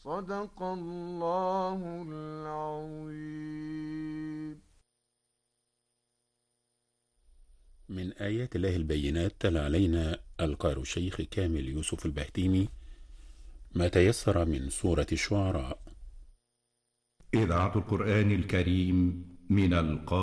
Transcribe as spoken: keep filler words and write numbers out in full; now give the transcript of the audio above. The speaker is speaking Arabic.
صدق الله العظيم. من آيات الله البينات تلا علينا القارئ الشيخ كامل يوسف البهتيمي ما تيسر من سورة الشعراء. إذاعة القرآن الكريم من القاهرة.